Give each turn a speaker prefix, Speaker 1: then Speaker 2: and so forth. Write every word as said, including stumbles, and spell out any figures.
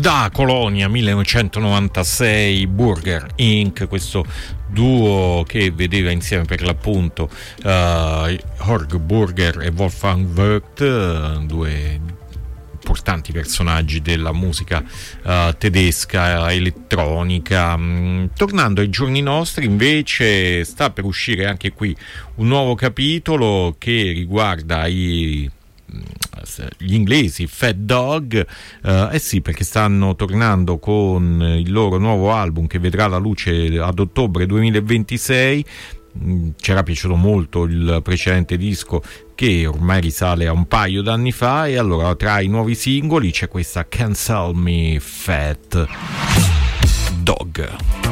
Speaker 1: Da Colonia millenovecentonovantasei, Burger incorporated, questo duo che vedeva insieme per l'appunto uh, Jörg Burger e Wolfgang Vogt, uh, due importanti personaggi della musica uh, tedesca elettronica. Mm, tornando ai giorni nostri, invece, sta per uscire anche qui un nuovo capitolo che riguarda i gli inglesi Fat Dog, eh, eh sì, perché stanno tornando con il loro nuovo album che vedrà la luce ad ottobre duemilaventisei. C'era piaciuto molto il precedente disco che ormai risale a un paio d'anni fa, e allora tra i nuovi singoli c'è questa Cancel Me Fat Dog.